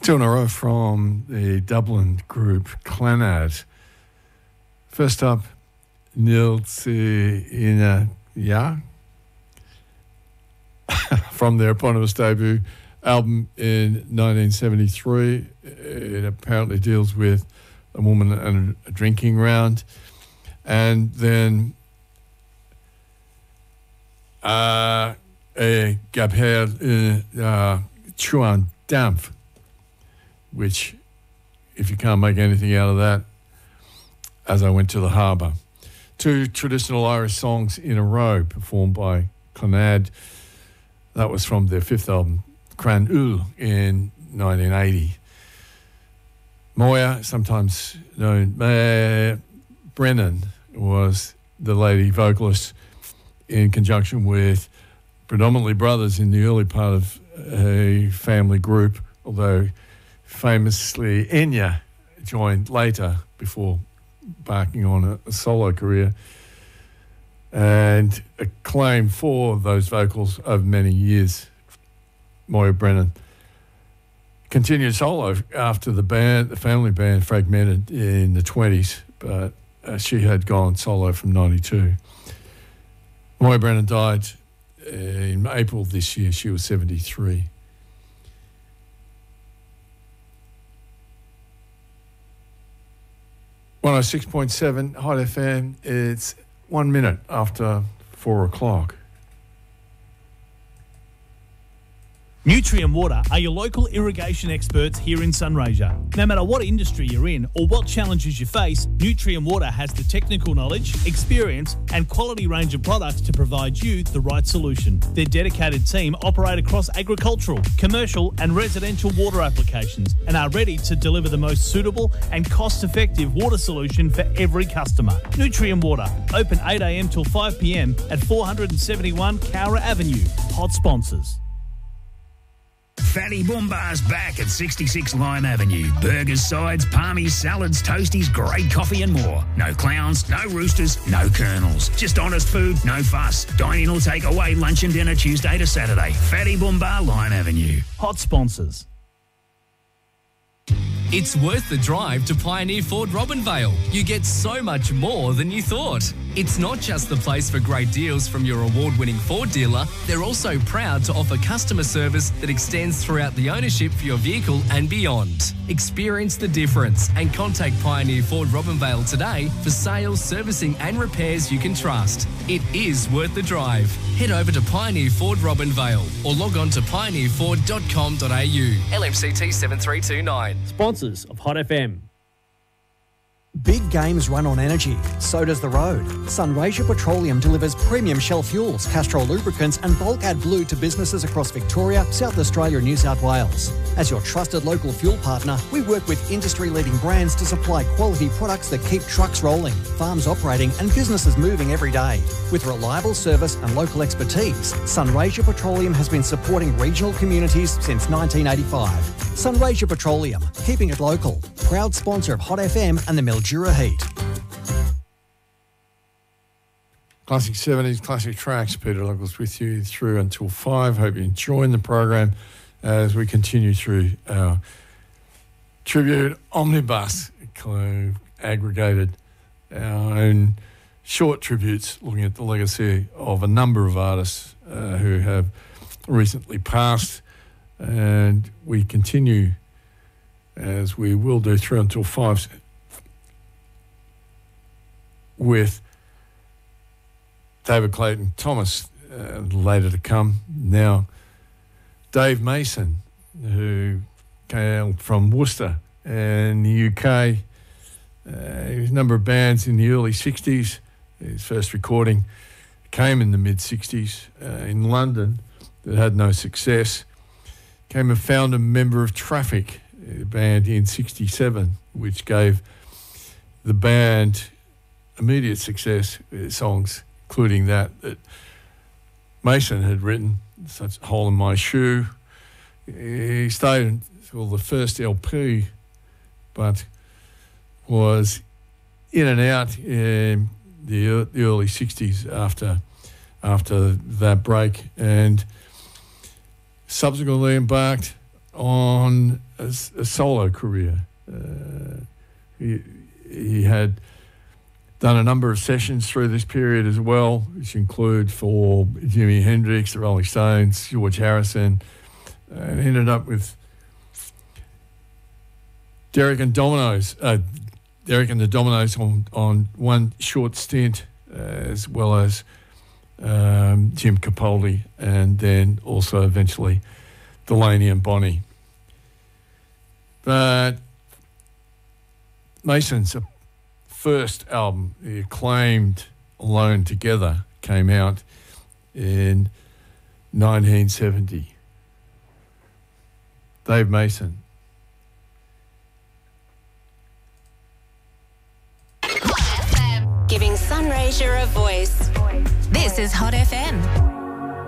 Two in a row from the Dublin group Clannad. First up, Nils Ina from their eponymous debut album in 1973. It apparently deals with a woman and a drinking round. And then Gabher Chuan Dampf, which, if you can't make anything out of that, As I Went to the Harbour. Two traditional Irish songs in a row performed by Clannad. That was from their fifth album, Cran Ul, in 1980. Moya, sometimes known Brennan, was the lady vocalist in conjunction with predominantly brothers in the early part of a family group, although famously Enya joined later before embarking on a solo career, and acclaimed for those vocals over many years. Moya Brennan continued solo after the family band fragmented in the 20s, but she had gone solo from 92. Moya Brennan died in April this year. She was 73. One 106.7 Hot FM. It's 1 minute after 4 o'clock. Nutrien Water are your local irrigation experts here in Sunraysia. No matter what industry you're in or what challenges you face, Nutrien Water has the technical knowledge, experience and quality range of products to provide you the right solution. Their dedicated team operate across agricultural, commercial and residential water applications and are ready to deliver the most suitable and cost-effective water solution for every customer. Nutrien Water, open 8 a.m. till 5 p.m. at 471 Cowra Avenue. Hot sponsors. Fatty Boombar's back at 66 Lime Avenue. Burgers, sides, palmies, salads, toasties, great coffee and more. No clowns, no roosters, no colonels. Just honest food, no fuss. Dine-in or take away lunch and dinner Tuesday to Saturday. Fatty Boombar, Lime Avenue. Hot sponsors. It's worth the drive to Pioneer Ford Robinvale. You get so much more than you thought. It's not just the place for great deals from your award-winning Ford dealer. They're also proud to offer customer service that extends throughout the ownership for your vehicle and beyond. Experience the difference and contact Pioneer Ford Robinvale today for sales, servicing and repairs you can trust. It is worth the drive. Head over to Pioneer Ford Robinvale or log on to pioneerford.com.au. LMCT 7329. Sponsors of Hot FM. Big games run on energy, so does the road. Sunraysia Petroleum delivers premium Shell fuels, Castrol lubricants and bulk AdBlue to businesses across Victoria, South Australia and New South Wales. As your trusted local fuel partner, we work with industry-leading brands to supply quality products that keep trucks rolling, farms operating and businesses moving every day. With reliable service and local expertise, Sunraysia Petroleum has been supporting regional communities since 1985. Sunraysia Petroleum, keeping it local. Proud sponsor of Hot FM and the Mildura Heat. Classic 70s, classic tracks. Peter Douglas with you through until 5. Hope you're enjoying the program as we continue through our tribute omnibus, aggregated our own short tributes looking at the legacy of a number of artists who have recently passed. And we continue, as we will do through until 5, with David Clayton Thomas later to come. Now, Dave Mason, who came from Worcester in the UK. A number of bands in the early 60s. His first recording came in the mid-60s in London that had no success. Came a founder member of Traffic, a band in 67, which gave the band immediate success with songs, including that Mason had written, such Hole in My Shoe. He stayed until the first LP, but was in and out in the early 60s after that break, and subsequently embarked on a solo career. He had done a number of sessions through this period as well, which include for Jimi Hendrix, the Rolling Stones, George Harrison, and ended up with Derek and the Dominoes on one short stint, as well as Jim Capaldi, and then also eventually Delaney and Bonnie. But Mason's first album, the acclaimed Alone Together, came out in 1970. Dave Mason. Giving Sunraysia a voice. This is Hot FM.